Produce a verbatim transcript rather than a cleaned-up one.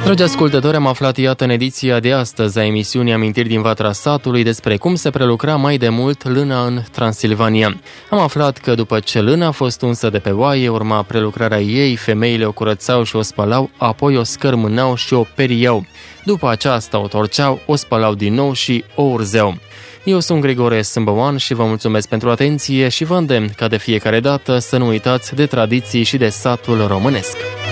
Dragi ascultători, am aflat iată în ediția de astăzi a emisiunii Amintiri din Vatra Satului despre cum se prelucra mai de mult lână în Transilvania. Am aflat că după ce lână a fost unsă de pe oaie, urma prelucrarea ei, femeile o curățau și o spălau, apoi o scărmânau și o periau. După aceasta o torceau, o spălau din nou și o urzeau. Eu sunt Grigore Sâmbăoan și vă mulțumesc pentru atenție și vă îndemn ca de fiecare dată să nu uitați de tradiții și de satul românesc.